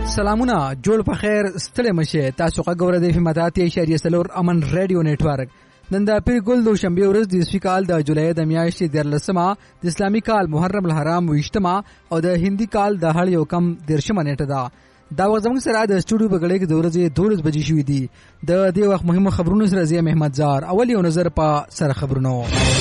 سلامونه جوړ په خیر ستړي مشه تاسو غوړه د فماتاتي اشاریه سلور امن رادیو نتورک نن د پیر ګل دو شنبه ورځ د اسوي کال د جولای د میاشتې د 13مه د اسلامي کال محرم الحرام 20مه او د هندي کال د هړ یو کم 13مه نیټه ده دا وزمون سره د سټوډیو بغړې کې د ورځې 12 بجې شوې دي د دې وخت مهمه خبرونو سره زی محمد زار اول یو نظر په سره خبرونو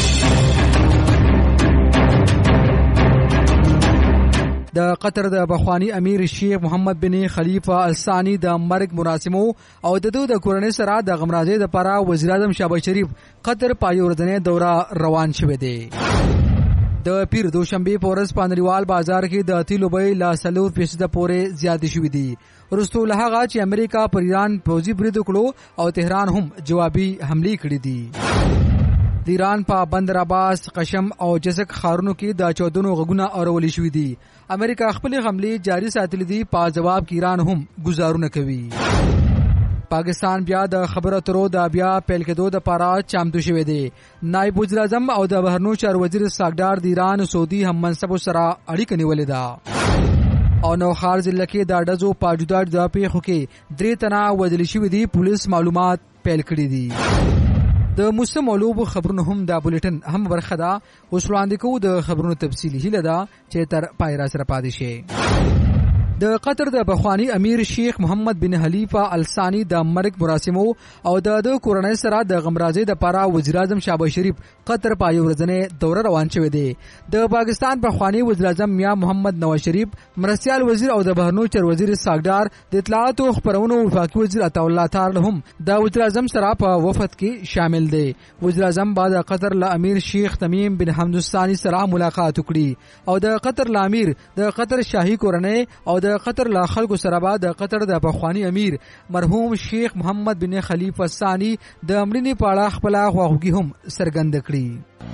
د قطر د بخوانی امیر شیخ محمد بن خلیفہ الثانی د مرګ مراسمو او د کورنۍ سره د غمرازۍ د لپاره وزیر اعظم شهباز شریف قطر پایورځنې دوره روان شوه دی د پیر دوشنبه پورس پانریوال بازار کې د تیلو بیه لا 3% پورې زیاتې شوې دي ورستو له هغه چې امریکا پر ایران پوځي برید وکړو او تهران هم جوابي حمله کړې دي د ایران په بندر عباس قشم او جزک خارونو کې د 14 غغونه اورولې شوې دي امریکا خپل حمله جاری ساتلې دي په جواب کې ایران هم گزارونه کوي پاکستان بیا د خبرو اترو د بیا پیل کېدو د لپاره چمتو شوی دی نائب وزیر اعظم او د بهرنیو چارو وزیر ساګدار د ایران سعودي هم منصب سره اړیکه نیولې ده او نوخار ضلع کې د ډزو په جدا جدا پیښو کې 3 تنه وژل شوي دي پولیس معلومات پیل کړي دي د موسم علوب خبرونو هم د بولیټن هم برخه ده اوس وړاندې کوو د خبرونو تفصیلی هله ده چې تر پای را سره پاتې شي د قطر د بخوانی امیر شیخ محمد بن خلیفہ الثانی د مرګ مراسمو او د کورنۍ سره د غمرازۍ د لپاره وزیر اعظم شهباز شریف قطر پایورځنې دوره روان شوه دی د پاکستان بخوانی وزیر اعظم میاں محمد نواز شریف مرستیال وزیر او د بهرنیو چارو وزیر ساګدار د اطلاعات او خبرونو وفاقي وزیر عطا الله تعالی هم د وزیر اعظم سره په وفد کې شامل دی وزیر اعظم بعد قطر له امیر شیخ تمیم بن حمد الثانی سره ملاقات وکړي او د قطر له امیر د قطر شاهي کورنۍ او د قطر لا خلکو سره بعد د قطر د بخوانی امیر مرحوم شیخ محمد بن خلیفہ الثانی د امرنی پاړه خپل خواخوږي هم څرګند کړي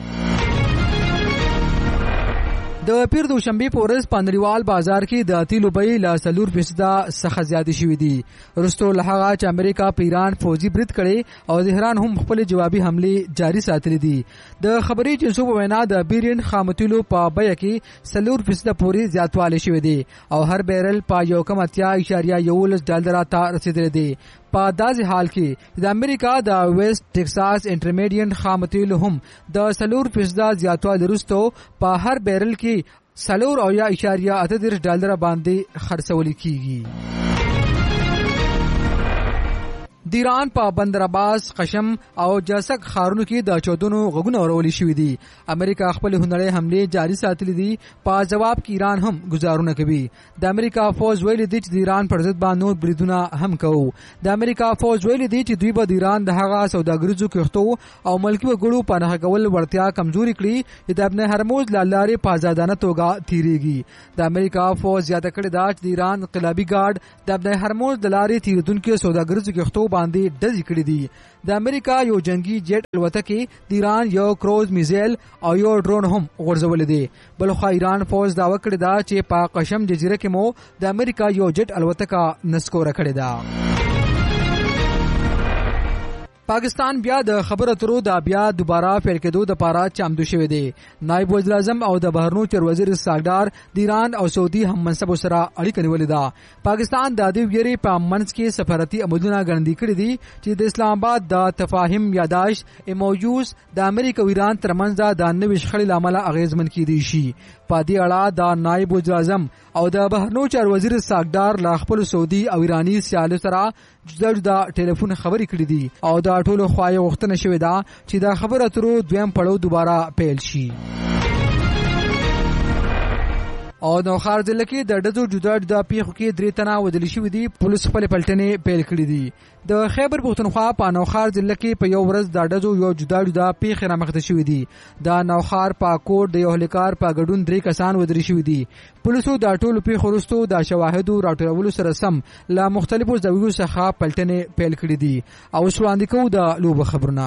د پیر دوشنبه پورس پانریوال بازار کې د تیلو بیه لا 3% څخه زیاتې شوې دي ورستو له هغه چې امریکا په ایران فوجي برید کړي او تهران هم خپل جوابي حمله جاری ساتلې دي د خبري جنسو په وینا د بیرین خامتیلو په بیه کې 3% پورې زیاتوالی شوې دي او هر بیرل په 1.11 ډالر ته رسیدلی دی په داسې حال کې د امریکا د ویسٹ ټکساس انټرمیډیټ خامتیل هم د 3% زیاتوالی وروسته په هر بیرل کې 4.8 ډالر باندې خرڅول کیږي د ایران په بندر عباس قشم او جسک خارونو کې د 14 غغونه اورولې شوې دي امریکا خپل هنري حمله جاری ساتلې دي په جواب کې ایران هم گزارونه کوي د امریکا فوج ویل دي چې د ایران پر ضد باندې بریدونه هم کوي د امریکا فوج ویل دي چې دوی به د ایران د هغه سوداګریزو کښتو او ملکی وګړو په نه کول ورتیا کمزوري کړي چې د ابن هرمز لارې په آزادانه توګه تیریږي د امریکا فوج زیاته کړې ده چې د ایران انقلابي ګارد د ابن هرمز لارې تیریدونکو سوداګریزو کښتو باندې ډزې کړې دي د امریکا یو جنگي جیټ الوتکه د ایران یو کروز میزایل او یو ډرون هم غورځول دي بلخو ایران فوج داوا کړی دا چې په قشم جزیره کې مو د امریکا یو جیټ الوتکه نسکور کړی دا پاکستان بیا د خبرو اترو د بیا دوباره پیل کېدو د لپاره چمتو شوی دی نائب وزیر اعظم او د بهرنیو چارو وزیر ساګدار د ایران او سعودي هم منصب سره اړیکه نیولې ده پاکستان د دې ویری په منځ کې سفارتي عملونه ګڼندې کړې دي چې د اسلام آباد د تفاهم یاداش امویوز د امریکا او ایران ترمنځ د نوې شخړې لامل اغیزمن کېدي شي په دې اړه د نائب وزیر اعظم او د بهرنیو چارو وزیر ساګدار لا خپل سعودي او ایرانی سیالو سره جدا ټلیفون خبرې کړې دي او دا ټولو خوایې وختونه شوې ده چې دا خبره اترو دویم پړاو دوباره پیل شي او نوخار ضلع کې د ډزو جدا جدا پیښو کې 3 تنه وژل شوي دي پولیس خپل پلټنې پیل کړې دي د خیبر پښتونخوا په نوخار ضلع کې په یو ورځ د ډزو یو جدا جدا پیښې رامخته شوې دي د نوخار پاکوټ د یو هلیکار په ګډون 3 کسان وژل شوي دي پولیسو د ټولو پیښو وروسته د شواهدو راټولولو سره سم له مختلفو زاویو څخه پلټنې پیل کړې دي او وړاندې کوو د لوبه خبرونه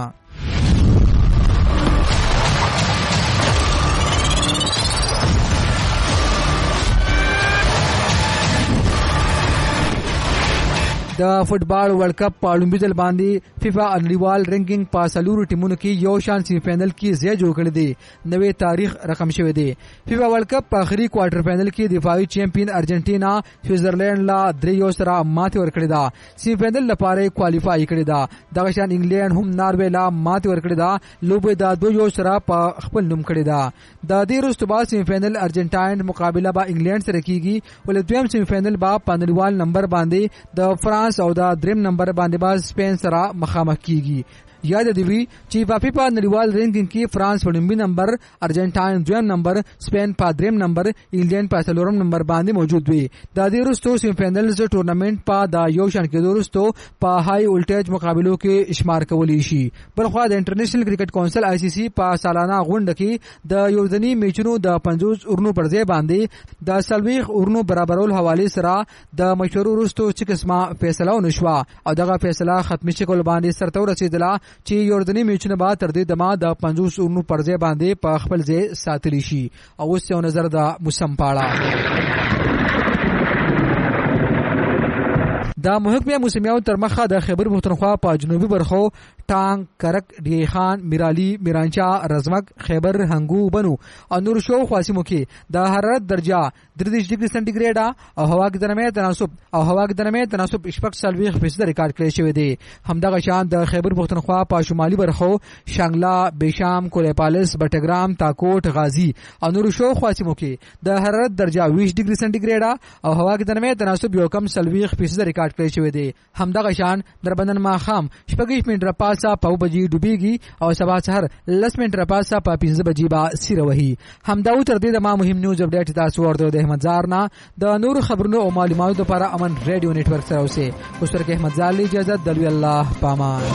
د فوټبال ورلد کپ په لومړي ځل باندې فیفا نړیوال رینکینګ په څلورو ټیمونو کې یو شان سیمی فائنل کې ځای جوړ کړی دی. نوې تاریخ رقم شوی دی. فیفا ورلد کپ په اخري کوارټر فائنل کې دفاعي چیمپئن ارجنټینا سویټزرلند لا 3 سره ماته ورکړې ده. سیمی فائنل لپاره کوالیفای کړی ده. دغه شان انګلند هم ناروې لا ماته ورکړې ده. لوبه د 2 سره په خپل نوم کړی ده. د دې وروسته بعد سیمی فائنل ارجنټاین مقابله با انګلند سره کیږي، ولې دویم سیمی فائنل با په نړیوال نمبر باندې د فرانس او د دریم نمبر باندې با سپین سره مخامخ کیږي. یاد دی وی چې په فیفا نړیوال رینکینګ کې فرانس په لومړي نمبر، ارجنټاین دویم نمبر، سپین په دریم نمبر، انګلند په څلورم نمبر باندې موجود وي. د دې وروسته سیمی فائنلز ټورنمنت په د یو شان کې وروسته په های ولټیج مقابلو کې شمار کولی شي. بلخو د انټرنیشنل کرکټ کونسل آی سی سی په سالانه غونډه کې د یوردنی میچونو د 50 اورنو پر ځای باندې د 40 اورنو برابرول حواله سره د مشورو وروسته چې قسمه فیصله ونشوه او دغه فیصله ختمي شکل باندې سرته ورسېدله چې یوردنی میچونه به تر دې دمه د 50 اورنو پر ځای باندې په خپل ځای ساتلی شي. او اوس یو نظر د موسم پاړه. د محکمه موسمیاتو تر مخه د خیبر پښتونخوا په جنوبي برخو ټانګ، کرک، ډی خان، میرالی، میرانچا، رزمک، خیبر، هنګو، بنو او نور شو خاصمو کې د حرارت درجه 33 ډیګري سنټیګریډ او هوا کې د نرمۍ تناسب شپږ سلويخ فیصد ریکارډ کړی شوی دی. همدغه شان د خیبر پښتونخوا په شمالي برخو شانګلا، بیشام، کولیپالس، بټګرام، تاکوټ، غازی او نور شو خاصمو کې د حرارت درجه 20 ډیګري سنټیګریډ او هوا کې د نرمۍ تناسب یو کم سلويخ فیصد ریکارډ کړی شوی دی. همدغه شان دربندن ماخام 25 منټه پاسه په بجې ډوبېږي او سبا سحر 10 منټه پاسه په 15 بجې با سیره وهي. همدا تر دې د ما مهم نیوز اپډیټ تاسو ورته د احمد زار نه د نور خبرونو او معلوماتو لپاره امن ریډیو نتورک سره اوسه. اوس ورکه احمد زار له اجازه د الله پامان.